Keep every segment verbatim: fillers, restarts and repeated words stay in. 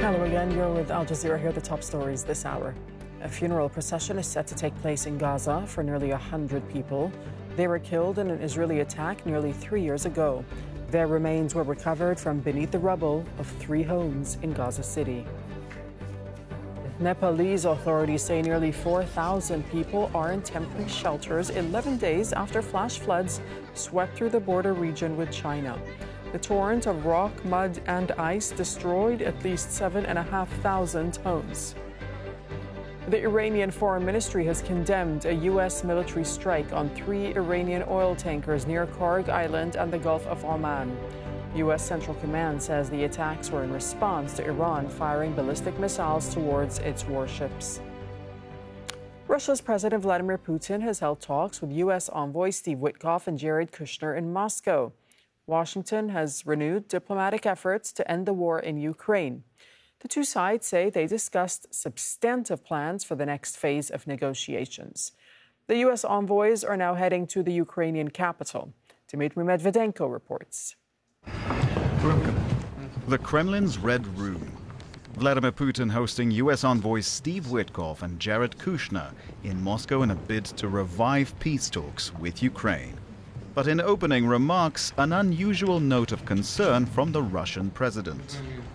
Hello again, you're with Al Jazeera. Here are the top stories this hour. A funeral procession is set to take place in Gaza for nearly one hundred people. They were killed in an Israeli attack nearly three years ago. Their remains were recovered from beneath the rubble of three homes in Gaza City. Nepalese authorities say nearly four thousand people are in temporary shelters eleven days after flash floods swept through the border region with China. The torrent of rock, mud, and ice destroyed at least seven thousand five hundred homes. The Iranian Foreign Ministry has condemned a U S military strike on three Iranian oil tankers near Kharg Island and the Gulf of Oman. U S Central Command says the attacks were in response to Iran firing ballistic missiles towards its warships. Russia's President Vladimir Putin has held talks with U S envoys Steve Witkoff and Jared Kushner in Moscow. Washington has renewed diplomatic efforts to end the war in Ukraine. The two sides say they discussed substantive plans for the next phase of negotiations. The U S envoys are now heading to the Ukrainian capital. Dmitry Medvedenko reports. The Kremlin's Red Room. Vladimir Putin hosting U S envoys Steve Witkoff and Jared Kushner in Moscow in a bid to revive peace talks with Ukraine. But in opening remarks, an unusual note of concern from the Russian president.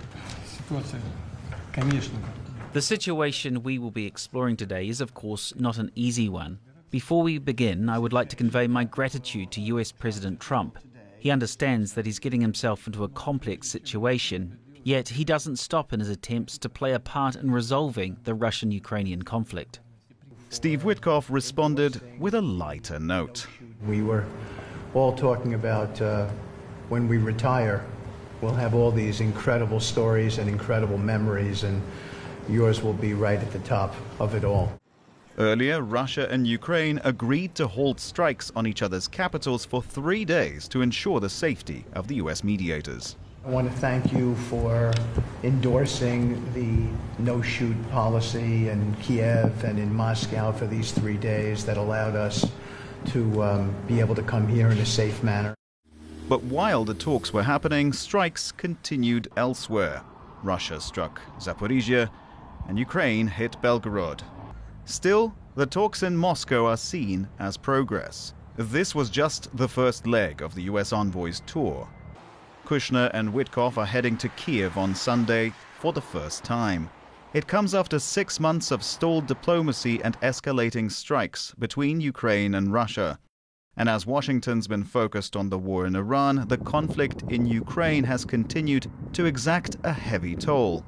The situation we will be exploring today is, of course, not an easy one. Before we begin, I would like to convey my gratitude to U S President Trump. He understands that he's getting himself into a complex situation, yet he doesn't stop in his attempts to play a part in resolving the Russian-Ukrainian conflict. Steve Witkoff responded with a lighter note. We were all talking about uh, when we retire, we'll have all these incredible stories and incredible memories, and yours will be right at the top of it all. Earlier, Russia and Ukraine agreed to halt strikes on each other's capitals for three days to ensure the safety of the U S mediators. I want to thank you for endorsing the no-shoot policy in Kiev and in Moscow for these three days that allowed us to um, be able to come here in a safe manner. But while the talks were happening, strikes continued elsewhere. Russia struck Zaporizhia and Ukraine hit Belgorod. Still, the talks in Moscow are seen as progress. This was just the first leg of the U S envoy's tour. Kushner and Witkoff are heading to Kiev on Sunday for the first time. It comes after six months of stalled diplomacy and escalating strikes between Ukraine and Russia. And as Washington's been focused on the war in Iran, the conflict in Ukraine has continued to exact a heavy toll.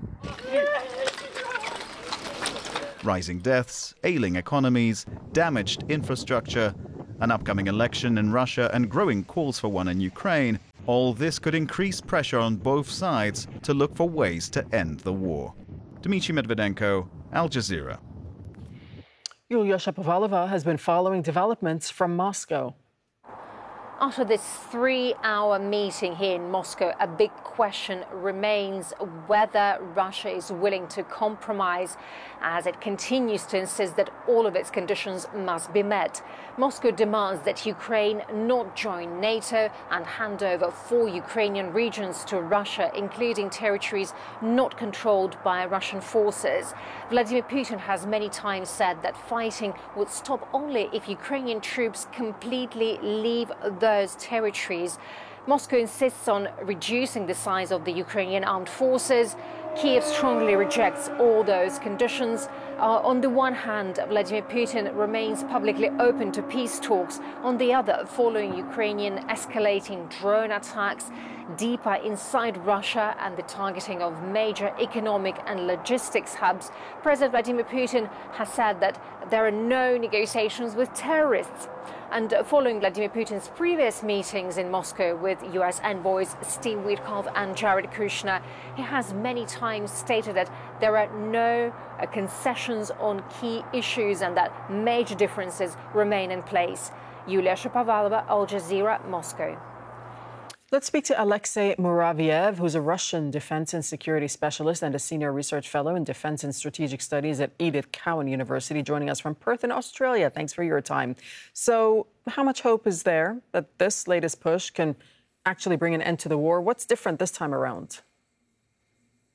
Rising deaths, ailing economies, damaged infrastructure, an upcoming election in Russia and growing calls for one in Ukraine, all this could increase pressure on both sides to look for ways to end the war. Dmitry Medvedenko, Al Jazeera. Yulia Shapovalova has been following developments from Moscow. After this three-hour meeting here in Moscow, a big question remains whether Russia is willing to compromise as it continues to insist that all of its conditions must be met. Moscow demands that Ukraine not join NATO and hand over four Ukrainian regions to Russia, including territories not controlled by Russian forces. Vladimir Putin has many times said that fighting would stop only if Ukrainian troops completely leave those territories. Moscow insists on reducing the size of the Ukrainian armed forces. Kiev strongly rejects all those conditions. Uh, on the one hand, Vladimir Putin remains publicly open to peace talks. On the other, following Ukrainian escalating drone attacks deeper inside Russia and the targeting of major economic and logistics hubs, President Vladimir Putin has said that there are no negotiations with terrorists. And following Vladimir Putin's previous meetings in Moscow with U S envoys Steve Witkoff and Jared Kushner, he has many times stated that there are no uh, concessions on key issues and that major differences remain in place. Yulia Shapovalova, Al Jazeera, Moscow. Let's speak to Alexei Muraviev, who's a Russian defense and security specialist and a senior research fellow in defense and strategic studies at Edith Cowan University, joining us from Perth in Australia. Thanks for your time. So how much hope is there that this latest push can actually bring an end to the war? What's different this time around?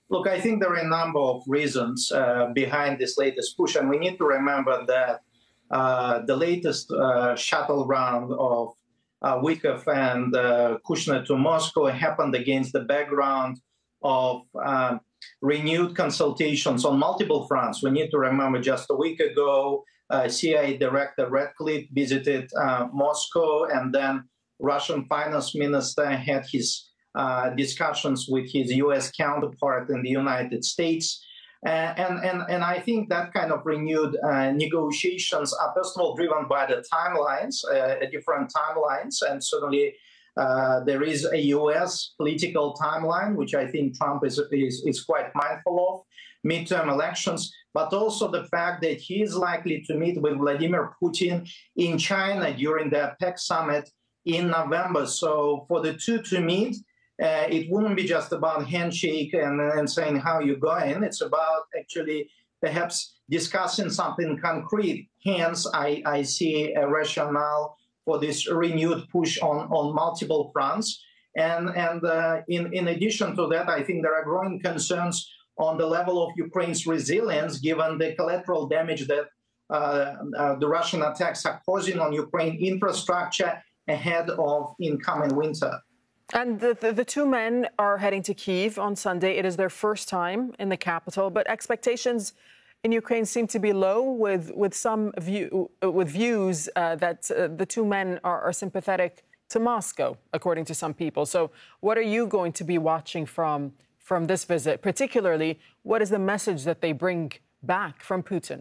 Look, I think there are a number of reasons uh, behind this latest push, and we need to remember that uh, the latest uh, shuttle round of uh, Witkoff and uh, Kushner to Moscow happened against the background of um, renewed consultations on multiple fronts. We need to remember just a week ago, uh, C I A Director Ratcliffe visited uh, Moscow, and then Russian finance minister had his uh, discussions with his U S counterpart in the United States. Uh, and, and, and I think that kind of renewed uh, negotiations are, first of all, driven by the timelines, uh, different timelines, and certainly Uh, there is a U S political timeline, which I think Trump is, is, is quite mindful of, midterm elections, but also the fact that he is likely to meet with Vladimir Putin in China during the APEC summit in November. So for the two to meet, uh, it wouldn't be just about handshake and, and saying how you going. It's about actually perhaps discussing something concrete. Hence, I, I see a rationale for this renewed push on, on multiple fronts. And, and uh, in, in addition to that, I think there are growing concerns on the level of Ukraine's resilience, given the collateral damage that uh, uh, the Russian attacks are causing on Ukraine infrastructure ahead of incoming winter. And the, the, the two men are heading to Kyiv on Sunday. It is their first time in the capital, but expectations in Ukraine seem to be low, with with some view with views uh, that uh, the two men are, are sympathetic to Moscow, according to some people. So, what are you going to be watching from from this visit? Particularly, what is the message that they bring back from Putin?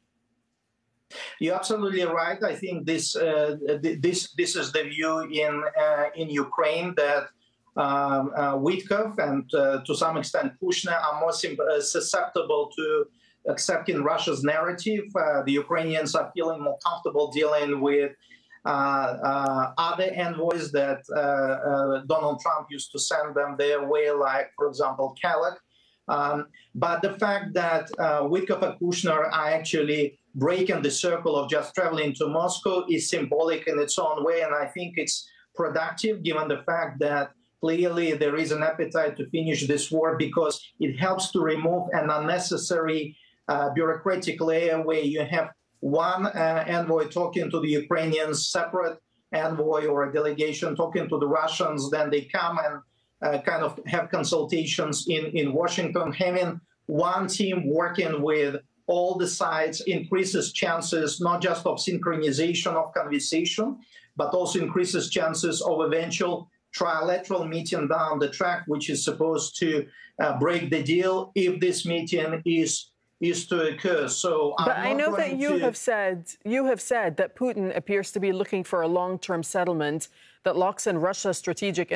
You're absolutely right. I think this uh, this this is the view in uh, in Ukraine that um, uh, Witkoff and uh, to some extent Kushner are more susceptible to accepting Russia's narrative. Uh, the Ukrainians are feeling more comfortable dealing with uh, uh, other envoys that uh, uh, Donald Trump used to send them their way, like, for example, Kellogg. Um, but the fact that uh, Witkoff and Kushner are actually breaking the circle of just traveling to Moscow is symbolic in its own way, and I think it's productive, given the fact that clearly there is an appetite to finish this war, because it helps to remove an unnecessary Uh, bureaucratic layer where you have one uh, envoy talking to the Ukrainians, separate envoy or a delegation talking to the Russians, then they come and uh, kind of have consultations in, in Washington. Having one team working with all the sides increases chances not just of synchronization of conversation, but also increases chances of eventual trilateral meeting down the track, which is supposed to uh, break the deal if this meeting is is to occur. So, I'm but I know that you to... have said you have said that Putin appears to be looking for a long-term settlement that locks in Russia's strategic